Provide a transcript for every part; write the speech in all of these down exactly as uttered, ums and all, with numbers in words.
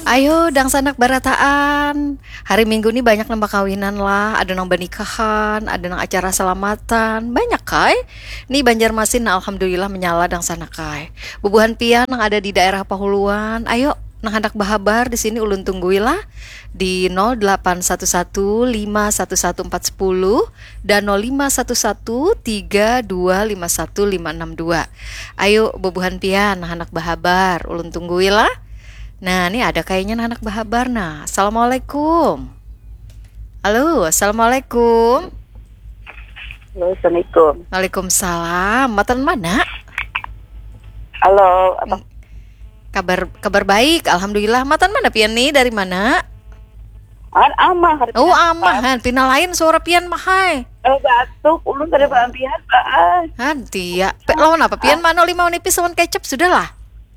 Ayo dang sanak barataan. Hari Minggu nih banyak nambah kawinan lah, ada nang nikahan, ada nang acara selamatan, banyak kai. Nih Banjarmasin nah, alhamdulillah menyala dang sanak kai. Bubuhan pian nang ada di daerah Pahuluan. Ayo nang hendak bahabar di sini ulun tungguilah di nol delapan satu satu lima satu satu empat nol dan nol lima satu satu tiga dua lima satu lima enam dua. Ayo bubuhan pian nang hendak bahabar ulun tungguilah. Nah, ini ada kayaknya anak bahabar. Nah, assalamualaikum. Halo, assalamualaikum. Halo, assalamualaikum. Waalaikumsalam. Matan mana? Halo, apa? Kabar kabar baik, alhamdulillah. Matan mana pian nih? Dari mana? An amah. Oh, amahan. Pina lain suara pian mahai. Oh, batuk. Ulun tadi pelampian, Pak. Nanti ya. Pe lawan apa? Pian mana lima nipis lawan kecap sudahlah.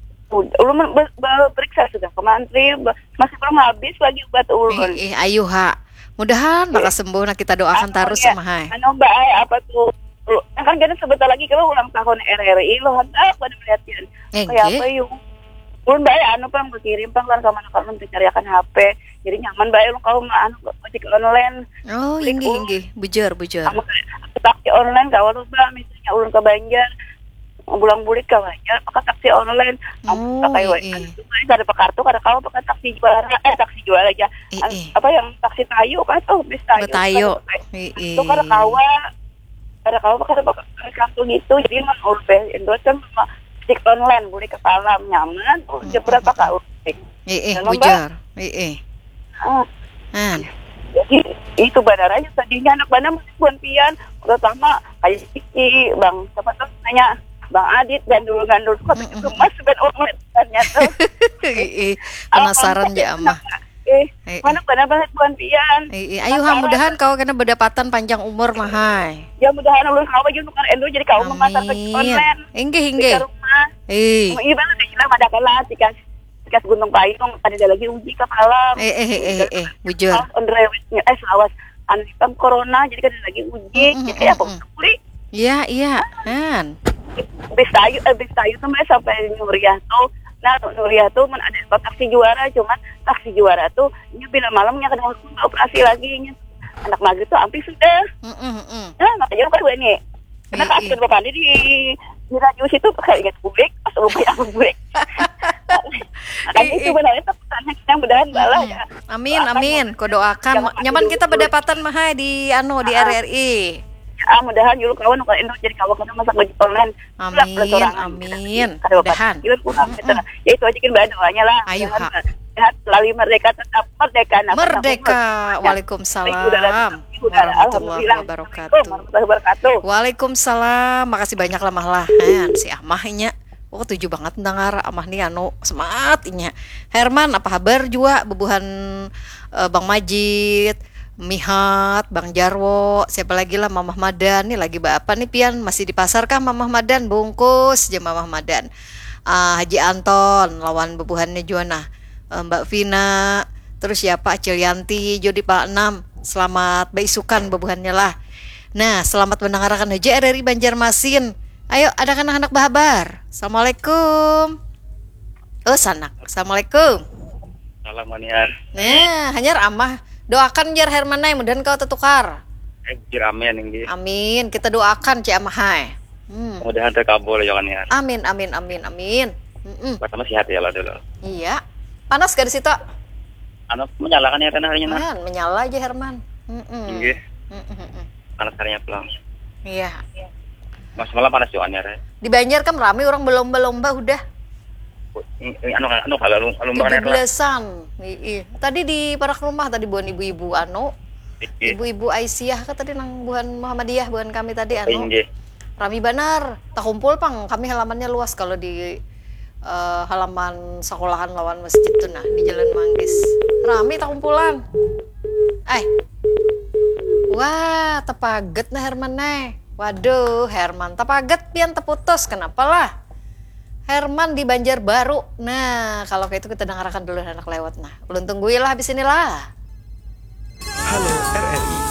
Ulun berperiksa sudah ke mantri, masih belum habis lagi obat ulun. Eh, eh ayo ha. Mudahan maka sembuh. Nah kita doakan terus sama hai. Anu mbak ay, apa tuh? Kan kan sebentar lagi kalau ulang tahun R R I lo hendak pada melihatnya. Kayak apa yuk? Ulun mbak ay, anu pang berkirim pang kan ke mana kalau mencariakan H P. Jadi nyaman mbak ay, kalau mau anu ojek online. Oh, inggi inggi, bujur bujur. Taksi online kalau mbak misalnya ulun ke Banjar. Bulang bulik kawannya pakai taksi online, oh, pakai wa, ada pakai kartu, ada kalau pakai taksi juara, eh taksi juara aja, eh, eh. apa yang taksi tayu kan tuh bis tayu, tayu, itu kada kawa, kada kawa pakai pakai kartu gitu, jadi man urbe, endorse kan taksi online, boleh ke salam nyaman, urbe berapa kau urbe, eh eh bujar, eh eh, ah, an. Jadi itu bandaranya tadinya anak bandar masih buan pian, terutama kayak Siki, bang, siapa tuh nanya. Bang Adit dan dulu gandul kok itu mas ben online ternyata. Eh, penasaran ya amah. Eh, mana benar banget buan pian. Eh, ayo ha mudahan kau kena berdapatan panjang umur mahai. Ya mudahan ulun kau aja nuker endo jadi kau memasar ke online. Inggih inggih. Eh. Iya banget kita ada kalah tikas tikas Gunung Payung ada lagi uji ke malam. Eh eh eh eh eh bujur. Ondrewetnya eh selawas anu corona jadi kan lagi uji jadi apa boleh. Iya iya kan. Bis tayu, eh, bis tayu tuh mereka sampai Nuriah tuh, nah Nuriah tuh men ada taksi juara, cuman taksi juara tuh, ini bila malamnya kadang waktu operasi lagi, nya anak maghrib tuh hampir sudah, mm -mm. Nah makanya kan gue nih, karena kasih berapa kali di di radio situ pakai ingat publik, pas lupa yang publik, makanya itu benar itu pesannya kita mudahan balah ya. Amin amin, kau doakan, nyaman kita berdapatan mahai di anu di R R I. Ah, mudahan yuk kawan kalau Indo jadi kawan kita masak baju online. Amin, amin. Mudahan. Ya itu aja kan doanya lah. Ayo ha. Sehat selalu merdeka tetap merdeka. Merdeka. Waalaikumsalam. Warahmatullahi wabarakatuh. Waalaikumsalam. Makasih banyak lah mahlah. Si Amahnya. Oh tujuh banget dengar Amah nih anu semangatnya. Herman apa kabar juga bubuhan uh, Bang Majid. Mihat, Bang Jarwo, siapa lagi lah Mamah Madan nih lagi apa nih pian masih di pasar kah Mamah Madan bungkus aja Mamah Madan. Uh, Haji Anton lawan bebuhannya Juana, uh, Mbak Vina, terus siapa Acilyanti, Jody Pak enam. Selamat baisukan bebuhannya lah. Nah, selamat mendengarkan Haji R R I Banjarmasin. Ayo ada kan anak bahabar. Assalamualaikum. Oh, sanak. Assalamualaikum. Salam maniar. Nah, hanya ramah. Doakan jar Herman nai mudahan kau tertukar. Eh, amin ini. Amin, kita doakan Cik Amahai. Hmm. Mudahan terkabul ya kan ya. Amin, amin, amin, amin. Mm-mm. Pertama sehat ya lah dulu. Iya. Panas gak di situ? Anu menyalakan ya kan harinya nah. Man, menyala aja Herman. Heeh. Panas harinya pulang. Iya. Mas malam panas juga nih. Di Banjar kan ramai orang berlomba-lomba udah. Anu anu kalau lomba tujuh belasan. Iya. Tadi di parak rumah tadi buan ibu-ibu anu. Ibu-ibu Aisyah kan tadi nang buan Muhammadiyah buan kami tadi anu. Rami benar. Tak kumpul pang kami halamannya luas kalau di uh, halaman sekolahan lawan masjid tuh nah di Jalan Manggis. Rami tak kumpulan. Eh. Wah, tepaget nah Herman nih. Waduh, Herman tepaget pian teputus kenapa lah? Herman di Banjarbaru. Nah, kalau kayak itu kita dengarkan dulu anak lewat. Nah, belum tungguin lah habis inilah. Halo R R I.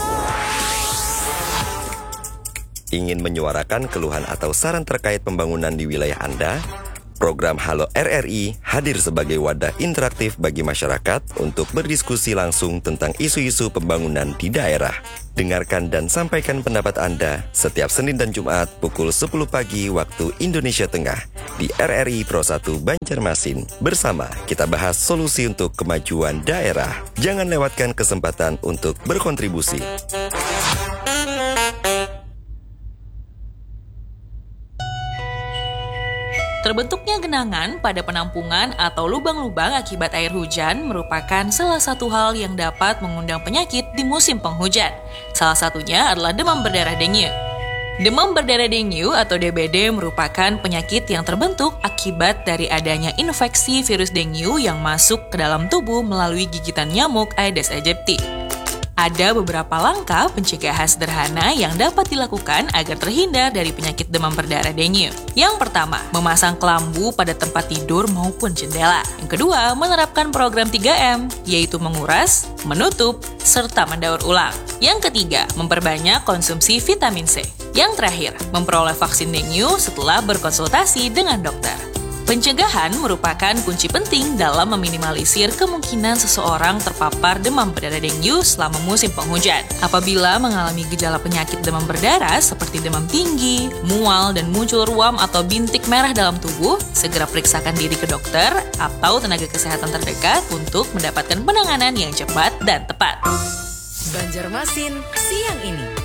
Ingin menyuarakan keluhan atau saran terkait pembangunan di wilayah Anda? Program Halo R R I hadir sebagai wadah interaktif bagi masyarakat untuk berdiskusi langsung tentang isu-isu pembangunan di daerah. Dengarkan dan sampaikan pendapat Anda setiap Senin dan Jumat pukul sepuluh pagi waktu Indonesia Tengah di R R I Pro satu Banjarmasin. Bersama kita bahas solusi untuk kemajuan daerah. Jangan lewatkan kesempatan untuk berkontribusi. Terbentuknya genangan pada penampungan atau lubang-lubang akibat air hujan merupakan salah satu hal yang dapat mengundang penyakit di musim penghujan. Salah satunya adalah demam berdarah dengue. Demam berdarah dengue atau D B D merupakan penyakit yang terbentuk akibat dari adanya infeksi virus dengue yang masuk ke dalam tubuh melalui gigitan nyamuk Aedes aegypti. Ada beberapa langkah pencegahan sederhana yang dapat dilakukan agar terhindar dari penyakit demam berdarah dengue. Yang pertama, memasang kelambu pada tempat tidur maupun jendela. Yang kedua, menerapkan program tiga M, yaitu menguras, menutup, serta mendaur ulang. Yang ketiga, memperbanyak konsumsi vitamin C. Yang terakhir, memperoleh vaksin dengue setelah berkonsultasi dengan dokter. Pencegahan merupakan kunci penting dalam meminimalisir kemungkinan seseorang terpapar demam berdarah dengue selama musim penghujan. Apabila mengalami gejala penyakit demam berdarah seperti demam tinggi, mual, dan muncul ruam atau bintik merah dalam tubuh, segera periksakan diri ke dokter atau tenaga kesehatan terdekat untuk mendapatkan penanganan yang cepat dan tepat. Banjarmasin siang ini.